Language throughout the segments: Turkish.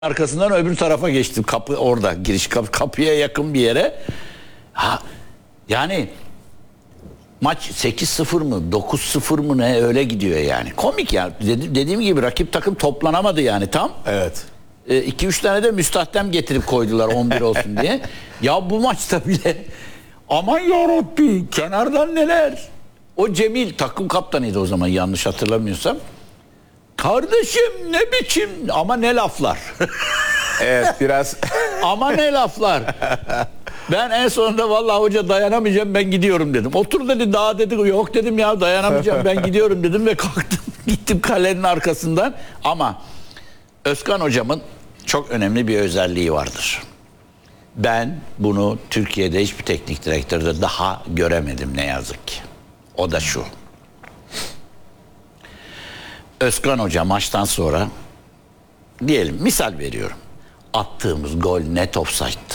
Arkasından öbür tarafa geçtim. Kapı orada. Giriş kapıya yakın bir yere. Yani maç 8-0 mı 9-0 mı ne öyle gidiyor yani. Komik ya. Dediğim gibi rakip takım toplanamadı yani tam. Evet. 2-3 tane de müstahdem getirip koydular 11 olsun diye. Ya bu maçta bile aman yarabbi kenardan neler. O Cemil takım kaptanıydı o zaman yanlış hatırlamıyorsam. Kardeşim ne biçim ama ne laflar. Evet biraz. Ama ne laflar. Ben en sonunda vallahi hoca dayanamayacağım ben gidiyorum dedim. Otur dedi daha dedi yok dedim ya dayanamayacağım ben gidiyorum dedim ve kalktım gittim kalenin arkasından. Ama Özkan hocamın çok önemli bir özelliği vardır. Ben bunu Türkiye'de hiçbir teknik direktörde daha göremedim ne yazık ki. O da şu. Özkan Hoca maçtan sonra diyelim misal veriyorum. Attığımız gol net offside'tı.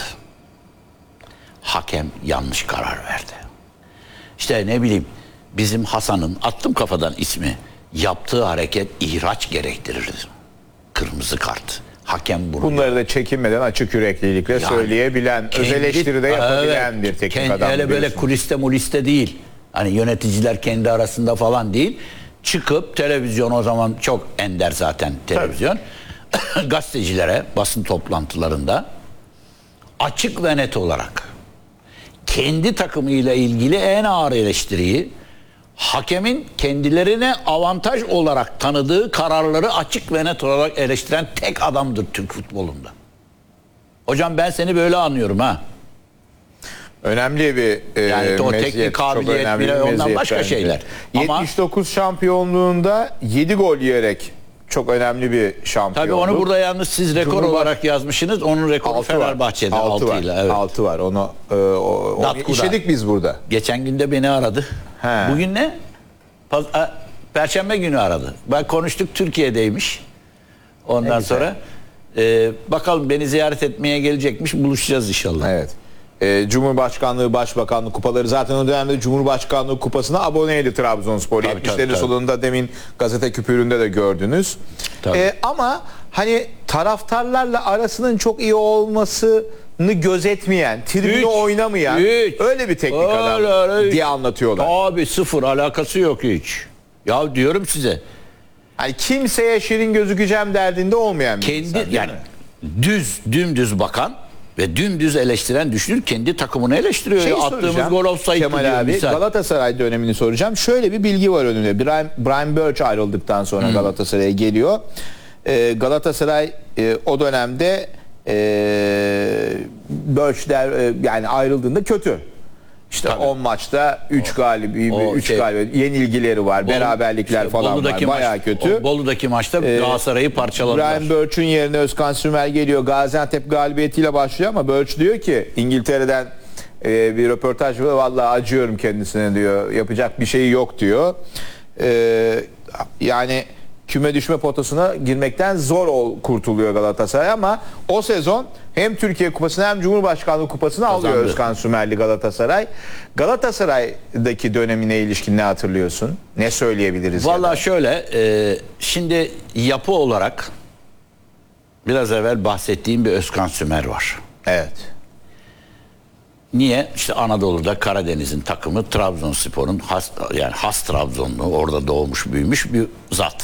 Hakem yanlış karar verdi. İşte ne bileyim bizim Hasan'ın attım kafadan ismi yaptığı hareket ihraç gerektirirdi. Kırmızı kart. Hakem bunu. Bunları da çekinmeden açık yüreklilikle yani, söyleyebilen, öz eleştiride yapabilen bir teknik adam. Öyle böyle kuliste muliste değil. Hani yöneticiler kendi arasında falan değil. Çıkıp televizyon o zaman çok ender zaten televizyon. Gazetecilere basın toplantılarında açık ve net olarak kendi takımıyla ilgili en ağır eleştiriyi hakemin kendilerine avantaj olarak tanıdığı kararları açık ve net olarak eleştiren tek adamdır Türk futbolunda. Hocam ben seni böyle anlıyorum ha. Önemli bir yani o meziyet, teknik kabiliyet bile ondan başka bence. Şeyler. 79 şampiyonluğunda 7 gol yiyerek çok önemli bir şampiyonluk. Tabii onu burada yalnız siz rekor olarak yazmışsınız. Onun rekoru Fenerbahçe'de 6 ile. Evet. 6 var. Onu işledik biz burada. Geçen günde beni aradı. He. Bugün ne? Perşembe günü aradı. Ben konuştuk Türkiye'deymiş. Ondan sonra bakalım beni ziyaret etmeye gelecekmiş. Buluşacağız inşallah. Evet. Cumhurbaşkanlığı, Başbakanlık kupaları zaten o dönemde Cumhurbaşkanlığı kupasına aboneydi Trabzonspor. 70'lerin sonunda demin gazete küpüründe de gördünüz. Ama hani taraftarlarla arasının çok iyi olmasını gözetmeyen, tribüne oynamayan öyle bir teknik adam diye anlatıyorlar. Abi sıfır alakası yok hiç. Ya diyorum size. Hani kimseye şirin gözükeceğim derdinde olmayan bir insan, yani dümdüz bakan ve dümdüz eleştiren düşünür kendi takımını eleştiriyor. Attığımız gol offside Kemal abi misal. Galatasaray dönemini soracağım. Şöyle bir bilgi var önümde. Brian Birch ayrıldıktan sonra Galatasaray'a geliyor. Galatasaray o dönemde Birch yani ayrıldığında kötü. İşte 10 maçta 3 galibiyet, yenilgileri var, beraberlikler falan var. Bayağı kötü. Bolu'daki maçta Galatasaray'ı parçaladılar. Brian Birch'ün yerine Özkan Sümer geliyor. Gaziantep galibiyetiyle başlıyor ama Birch diyor ki İngiltere'den bir röportaj var. Vallahi acıyorum kendisine diyor. Yapacak bir şey yok diyor. Yani küme düşme potasına girmekten zor kurtuluyor Galatasaray ama o sezon hem Türkiye Kupası'nı hem Cumhurbaşkanlığı Kupası'nı alıyor Özkan Sümerli Galatasaray. Galatasaray'daki dönemine ilişkin ne hatırlıyorsun? Ne söyleyebiliriz? Vallahi şöyle, şimdi yapı olarak biraz evvel bahsettiğim bir Özkan Sümer var. Evet. Niye? İşte Anadolu'da Karadeniz'in takımı Trabzonspor'un has Trabzonlu, orada doğmuş büyümüş bir zat.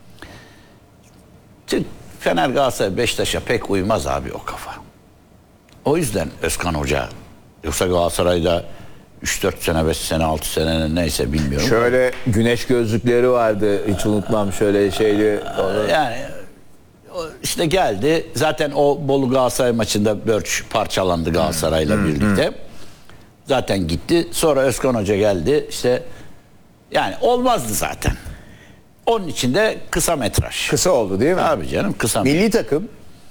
Fener, Galatasaray, Beşiktaş'a pek uymaz abi o kafa. O yüzden Özkan Hoca, yoksa Galatasaray'da 3-4 sene, 5 sene, 6 sene neyse bilmiyorum. Şöyle güneş gözlükleri vardı, hiç unutmam şöyle şeyli. Yani işte geldi, zaten o Bolu Galatasaray maçında Birch parçalandı Galatasaray'la birlikte. Zaten gitti, sonra Özkan Hoca geldi, işte yani olmazdı zaten. Onun için de kısa metraj. Kısa oldu değil mi? Abi canım kısa metraj. Milli takım.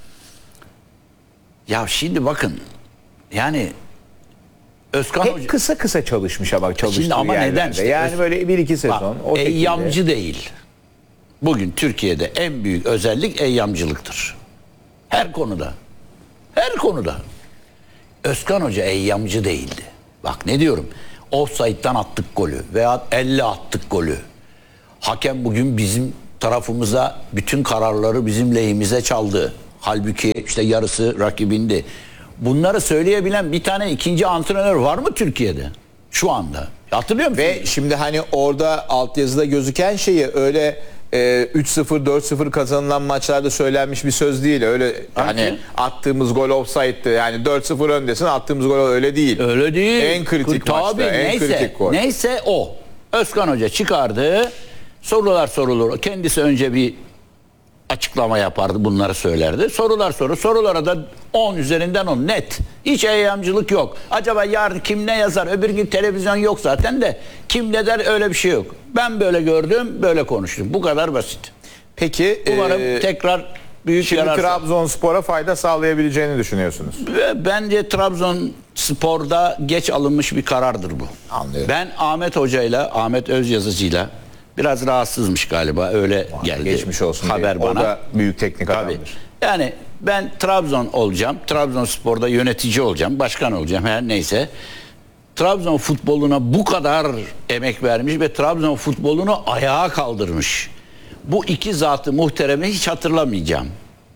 Ya şimdi bakın yani Özkan hep Hoca kısa çalışmış ama çalıştığı şimdi ama yerlerde. neden işte yani böyle 1-2 sezon. Bak, eyyamcı değil. Bugün Türkiye'de en büyük özellik eyyamcılıktır. Her konuda. Her konuda. Özkan Hoca eyyamcı değildi. Bak ne diyorum. Offside'dan attık golü veya elle attık golü. Hakem bugün bizim tarafımıza bütün kararları bizim lehimize çaldı. Halbuki işte yarısı rakibindi. Bunları söyleyebilen bir tane ikinci antrenör var mı Türkiye'de şu anda? Hatırlıyor musun? Ve şimdi hani orada altyazıda gözüken şeyi öyle 3-0 4-0 kazanılan maçlarda söylenmiş bir söz değil. Öyle hani attığımız gol offside'dı. Yani 4-0 öndesin, attığımız gol öyle değil. Öyle değil. En kritik maçta, en kritik gol. Neyse o. Özkan Hoca çıkardı. Sorular sorulur. Kendisi önce bir açıklama yapardı, bunları söylerdi. Sorulara da 10 üzerinden 10 net. Hiç eyyamcılık yok. Acaba yarın kim ne yazar? Öbür gün televizyon yok zaten de kim ne der, öyle bir şey yok. Ben böyle gördüm, böyle konuştum. Bu kadar basit. Peki Umarım tekrar büyük şimdi yarar. Trabzonspor'a fayda sağlayabileceğini düşünüyorsunuz. Bence Trabzonspor'da geç alınmış bir karardır bu. Anlıyorum. Ben Ahmet Özyazıcı'yla biraz rahatsızmış galiba, öyle geldi. Geçmiş olsun haber diye. bana. O da büyük teknik Tabii. adamdır. Yani ben Trabzon olacağım. Trabzonspor'da yönetici olacağım, başkan olacağım, her neyse. Trabzon futboluna bu kadar emek vermiş ve Trabzon futbolunu ayağa kaldırmış. Bu iki zatı muhteremi hiç hatırlamayacağım.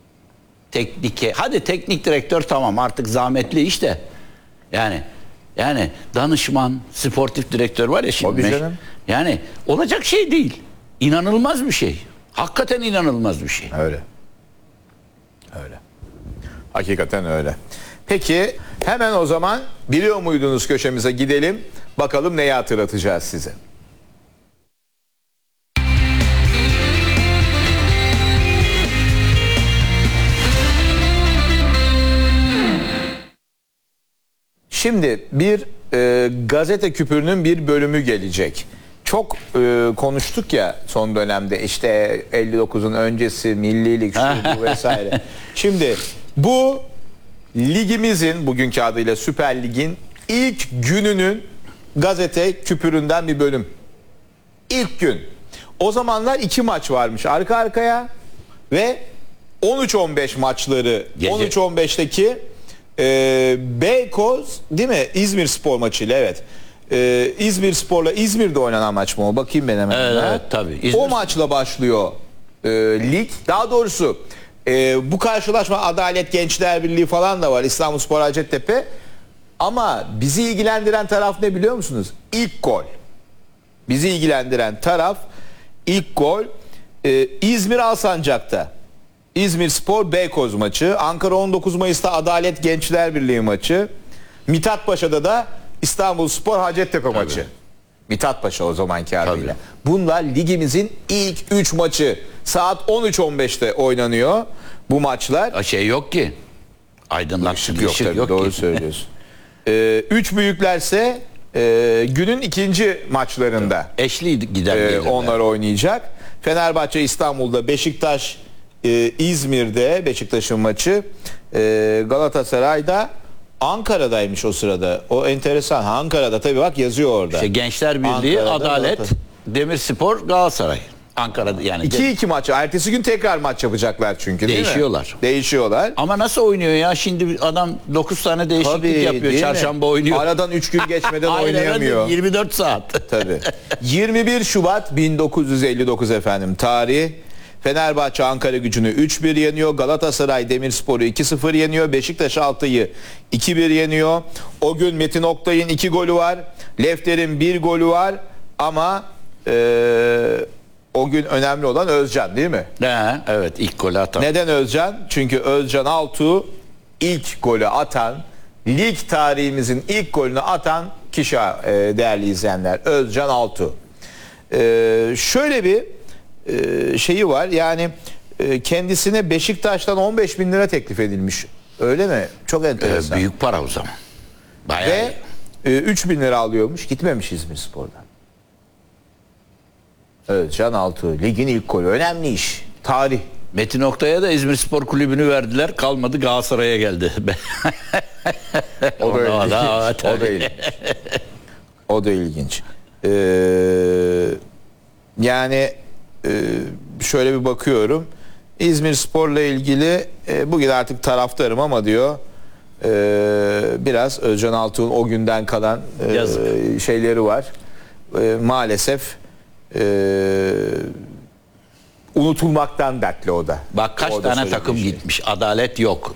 Hadi teknik direktör tamam, artık zahmetli işte. Yani danışman, sportif direktör var ya şimdi. Tabii canım. Yani olacak şey değil. İnanılmaz bir şey. Hakikaten inanılmaz bir şey. Öyle. Hakikaten öyle. Peki hemen o zaman biliyor muydunuz köşemize gidelim. Bakalım neyi hatırlatacağız size. Şimdi bir gazete küpürünün bir bölümü gelecek. Çok konuştuk ya son dönemde, işte 59'un öncesi, millilik, şu bu vesaire. Şimdi bu ligimizin, bugünkü adıyla Süper Lig'in ilk gününün gazete küpüründen bir bölüm. İlk gün. O zamanlar 2 maç varmış arka arkaya ve 13-15 maçları. 13-15'teki Beykoz değil mi? İzmirspor maçıyla, evet. İzmirspor'la İzmir'de oynanan maç mı o? Bakayım ben hemen. Evet, tabii. O maçla başlıyor lig. Daha doğrusu bu karşılaşma Adalet Gençler Birliği falan da var. İstanbulspor Hacettepe. Ama bizi ilgilendiren taraf ne biliyor musunuz? İlk gol. Bizi ilgilendiren taraf ilk gol. İzmir Alsancak'ta İzmirspor Beykoz maçı. Ankara 19 Mayıs'ta Adalet Gençler Birliği maçı. Mithatpaşa'da da İstanbulspor Hacettepe maçı. Mithatpaşa o zamanki adıyla. Bunlar ligimizin ilk 3 maçı. Saat 13.15'te oynanıyor bu maçlar. Şey yok ki. Aydınlatma Yok tabii, yok doğru ki. söylüyorsun. 3 büyüklerse günün ikinci maçlarında Eşli gider. onlar oynayacak. Fenerbahçe İstanbul'da, Beşiktaş İzmir'de, Beşiktaş'ın maçı. Galatasaray'da Ankara'daymış o sırada. O enteresan. Ankara'da tabii, bak yazıyor orada. İşte Gençler Birliği, Ankara'da, Adalet, Galatasaray. Demirspor, Galatasaray. Ankara'da yani. 2-2 maçı. Ertesi gün tekrar maç yapacaklar çünkü, değil mi? Değişiyorlar. Ama nasıl oynuyor ya? Şimdi adam 9 tane değişiklik yapıyor. Çarşamba oynuyor. Aradan 3 gün geçmeden oynayamıyor. 24 saat. Tabii. 21 Şubat 1959 efendim tarih. Fenerbahçe Ankara Gücü'nü 3-1 yeniyor. Galatasaray Demirspor'u 2-0 yeniyor. Beşiktaş Altı'yı 2-1 yeniyor. O gün Metin Oktay'ın 2 golü var. Lefter'in 1 golü var. Ama o gün önemli olan Özcan, değil mi? Evet, ilk golü atan. Neden Özcan? Çünkü Özcan Altuğ ilk golü atan, lig tarihimizin ilk golünü atan kişi değerli izleyenler. Özcan Altuğ. Şöyle bir şeyi var, yani kendisine Beşiktaş'tan 15 bin lira teklif edilmiş. Öyle mi? Çok enteresan. Büyük para o zaman. Bayağı Ve 3 bin lira alıyormuş. Gitmemiş İzmirspor'dan. Özcan Altuğ. Ligin ilk golü. Önemli iş. Tarih. Metin Oktay'a da İzmirspor Kulübü'nü verdiler. Kalmadı, Galatasaray'a geldi. O da ilginç. O da ilginç. Yani şöyle bir bakıyorum. İzmirspor'la ilgili bugün artık taraftarım ama diyor biraz Özcan Altuğ'un o günden kalan şeyleri var. Maalesef unutulmaktan dertli o da. Bak kaç O da tane söylediği takım şey. gitmiş. Adalet yok.